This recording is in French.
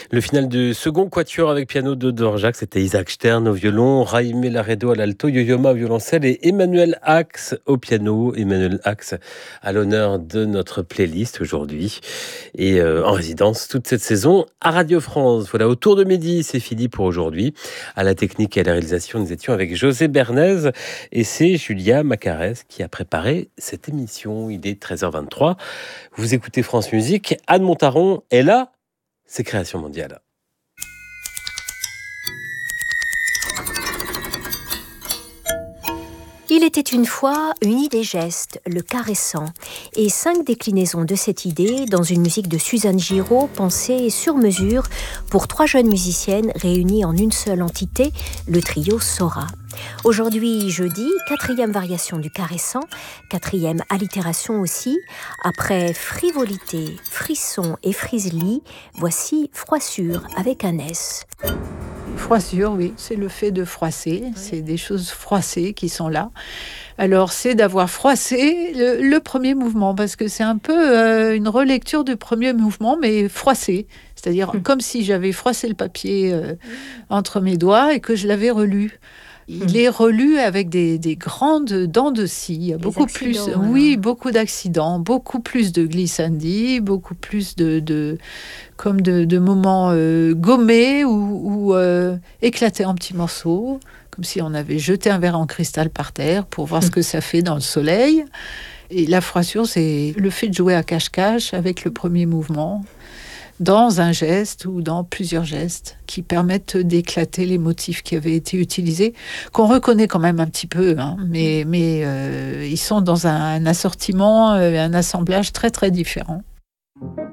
Le final du second quatuor avec piano de Dvorak, c'était Isaac Stern au violon, Jaime Laredo à l'alto, Yo-Yo Ma au violoncelle et Emmanuel Ax au piano. Emmanuel Ax à l'honneur de notre playlist aujourd'hui et en résidence toute cette saison à Radio France. Voilà, autour de midi, c'est fini pour aujourd'hui. À la technique et à la réalisation, nous étions avec José Bernays et c'est Julia Macarès qui a préparé cette émission. Il est 13h23. Vous écoutez France Musique. Anne Montaron est là. C'est Création mondiale. Il était une fois une idée geste, le caressant, et 5 déclinaisons de cette idée dans une musique de Suzanne Giraud pensée sur mesure pour 3 jeunes musiciennes réunies en une seule entité, le trio Sora. Aujourd'hui, jeudi, 4e variation du caressant, 4e allitération aussi. Après frivolité, frisson et friselis, voici froissure avec un S. Froissure, oui, c'est le fait de froisser, c'est des choses froissées qui sont là. Alors, c'est d'avoir froissé le premier mouvement, parce que c'est un peu une relecture du premier mouvement, mais froissé. C'est-à-dire comme si j'avais froissé le papier entre mes doigts et que je l'avais relu. Il est relu avec des grandes dents de scie. Il y a beaucoup plus, beaucoup d'accidents, beaucoup plus de glissandi, beaucoup plus de moments gommés ou éclatés en petits morceaux, comme si on avait jeté un verre en cristal par terre pour voir ce que ça fait dans le soleil. Et la froissure, c'est le fait de jouer à cache-cache avec le premier mouvement, dans un geste ou dans plusieurs gestes qui permettent d'éclater les motifs qui avaient été utilisés, qu'on reconnaît quand même un petit peu, mais ils sont dans un assortiment, un assemblage très très différent.